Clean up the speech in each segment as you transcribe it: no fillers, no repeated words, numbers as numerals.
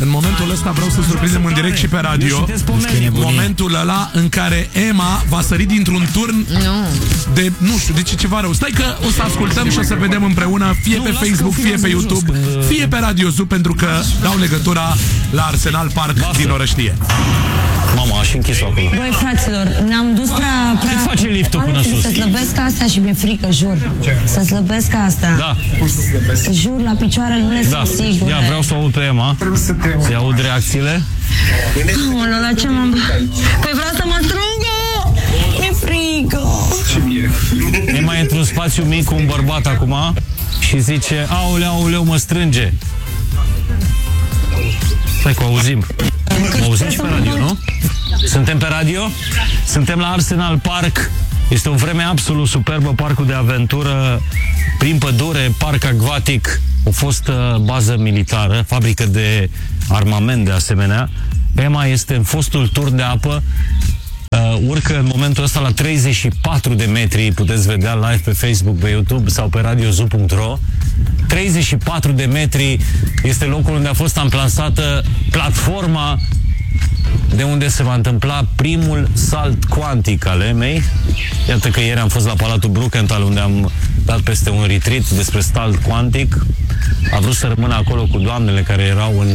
În momentul ăsta vreau să surprindem în direct și pe radio. Momentul ăla în care Emma va sări dintr-un turn de, nu știu, de ceva rău. Stai că o să ascultăm și o să vedem împreună, fie pe Facebook, fie pe YouTube, fie pe Radio Zoo, pentru că dau legătura la Arsenal Park din Orăștie. Mama, aș închis-o acolo. Băi, fraților, ne-am dus prea... Cât face liftul până sus? Să slăbesc asta și mi-e frică, jur. Să slăbesc asta. Da. Jur, la picioare nu le sunt sigure. Ia, vreau să o aud pe Emma. Să-i aud reacțiile. Aoleu, la ce m-am... Păi vreau să mă strângă! Mi-e frică! Emma e într-un spațiu mic cu un bărbat acum și zice, aoleu, mă strânge. Stai că o auzim. O auzim și pe radio, nu? Suntem pe radio? Suntem la Arsenal Park. Este o vreme absolut superbă, parcul de aventură prin pădure, parc acvatic, o fostă bază militară, fabrică de armament de asemenea. Emma este în fostul turn de apă, urcă în momentul ăsta la 34 de metri, puteți vedea live pe Facebook, pe YouTube sau pe radiozoo.ro. 34 de metri este locul unde a fost amplansată platforma de unde se va întâmpla primul salt cuantic al Emei. Iată că ieri am fost la Palatul Brukenthal, unde am dat peste un retreat despre salt cuantic. A vrut să rămână acolo cu doamnele care erau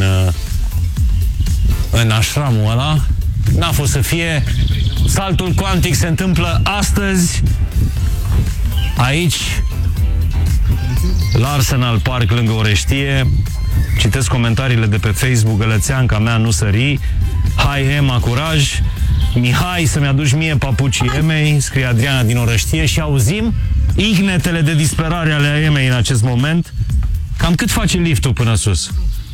în ashramul ăla. N-a fost să fie. Saltul cuantic se întâmplă astăzi aici la Arsenal Park, lângă Orăștie. Citesc comentariile de pe Facebook. Gălățeanca mea nu sări. Hai Emma, curaj. Mihai, să-mi aduci mie papucii Emei, scrie Adriana din Orăștie. Și auzim ignetele de disperare ale Emei în acest moment. Cam cât face liftul până sus?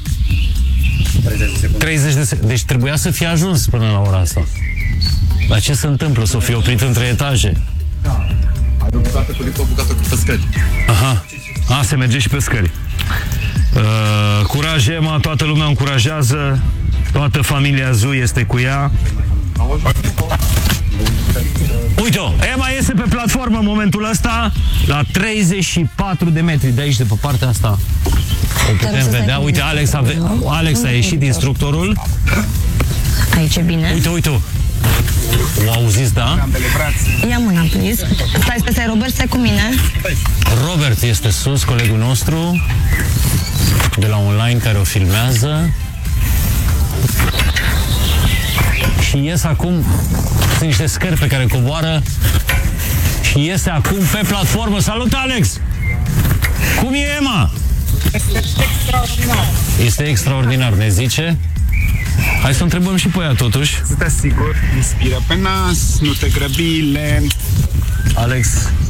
30 de secunde. Deci trebuia să fie ajuns până la ora asta. Dar ce se întâmplă? Să o fie oprit între etaje? Ai o bucată cu lift, o bucată cu pe scări. Aha. A, se merge și pe scări. Curaj, Emma, toată lumea o încurajează. Toată familia Zoo este cu ea. Uite-o, Emma iese pe platformă în momentul ăsta la 34 de metri de aici, de pe partea asta. O putem vedea. Uite, Alex a ieșit, instructorul. Aici e bine. Uite-o. O auziți, da? Ia mâna, please. Stai, Robert, stai cu mine. Robert este sus, colegul nostru de la online care o filmează. Și ies acum, sunt niște scări pe care coboară și iese acum pe platformă. Salut, Alex! Cum e Emma? Este extraordinar. Este extraordinar, ne zice. Hai să întrebăm și pe ea totuși. Să te asigur, inspiră pe nas, nu te grăbi, lent. Alex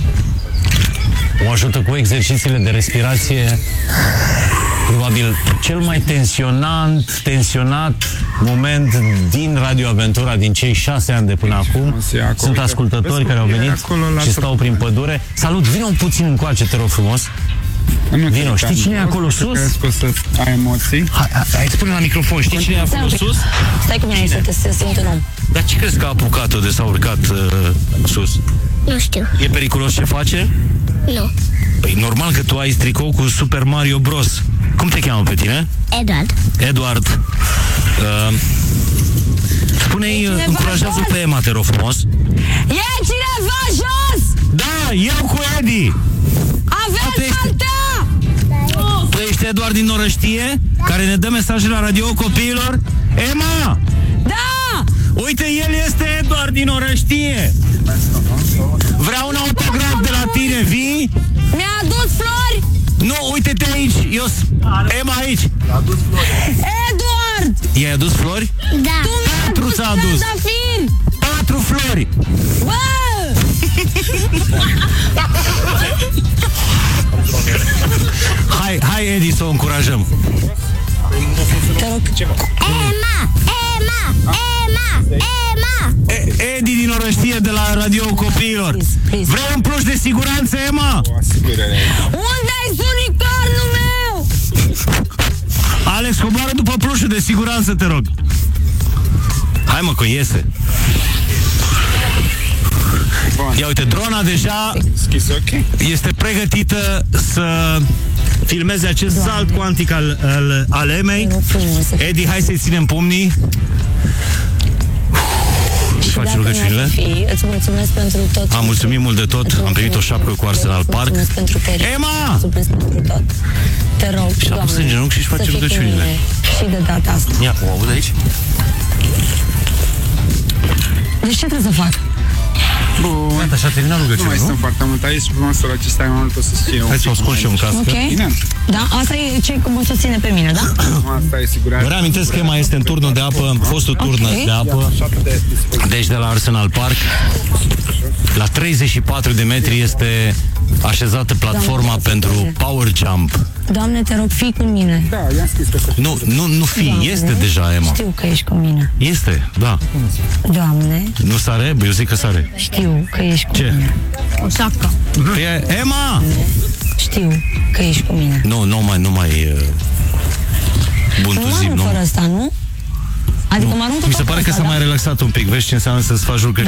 o ajută cu exercițiile de respirație. Probabil cel mai tensionat moment din Radio Aventura din cei 6 ani de până acum. Sunt ascultători care au venit și stau prin pădure. Salut, vină un puțin încoace, te rog frumos. Vino, știi cine e acolo sus? Ai emoții. Hai, spune la microfon, știi cine e acolo sus? Stai cu mine, să te simt un om. Dar ce crezi că a apucat-o de s-a urcat sus? Nu știu. E periculos ce face? Nu. Păi normal că tu ai tricou cu Super Mario Bros. Cum te cheamă pe tine? Eduard. Spune-i, încurajează pe Emma, te rog frumos. E cineva jos! Da, eu cu Edi. Avem saltea! Tu ești Eduard din Orăștie, care ne dă mesaje la radio copiilor? Emma! Da! Uite, el este Eduard din Orăștie. Vreau un autograf de la tine, vii? Mi-a adus flori? Nu, uite-te aici, Emma aici. Mi-a adus flori. Eduard! I-ai adus flori? Da. Tu mi-ai adus trandafiri! 4 flori! Bă! Hai, Edi, să o încurajăm. Te rog. Emma! Edi din Orăștie de la Radio Copiilor. Vrei un pluș de siguranță, Emma? Unde-i unicornul meu? Alex, coboară după plușul de siguranță, te rog. Hai mă, că iese. Ia uite, drona deja este pregătită să filmeze acest salt cuantic al Emei. Edi, hai să-i ținem pumnii. Faci rugăciunile? Îți mulțumesc pentru tot. Am mulțumit mult de tot. Am primit o șapcă cu Arsenal Park. Emma! Mulțumesc pentru tot. Te rog, Și a pus în genunchi și își face rugăciunile. Și de data asta. Ia, o aud aici? Deci ce trebuie să fac? Bun. Gata, și-a terminat Nu rugăciunea, mai stăm foarte mult aici, pe măsura acesta mai mult o să știe. Hai să o scot și eu în cască. Ok? Bine. Da? Asta e ce mă susține pe mine, da? Asta e sigurat. Vă reamintesc că Emma este în turnul de apă, fostul turnă de apă. Deci de la Arsenal Park. La 34 de metri este așezată platforma pentru power jump. Doamne, te rog, fii cu mine. Da, i-am scris pe Nu fi, Doamne, este deja, Emma. Știu că ești cu mine. Este, da. Doamne, Nu sare? Bă, eu zic că sare. știu că ești cu Ce? mine. O șapcă. Emma! Știu că ești cu mine. Nu mai buntuzim, Nu nu? fără asta, nu? Adică mă arunc Mi se pare că s-a mai relaxat un pic. Vezi ce înseamnă să-ți faci rugăciuni?